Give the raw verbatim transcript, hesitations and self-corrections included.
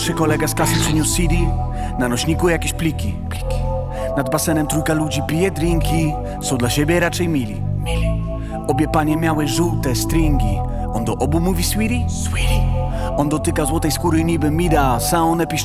trzy, kolega z klasy przyniósł C D. Na nośniku jakieś pliki. Nad basenem trójka ludzi pije drinki. Są dla siebie raczej mili. Obie panie miały żółte stringi. On do obu mówi sweetie. On dotyka złotej skóry niby Midas, a one piszczą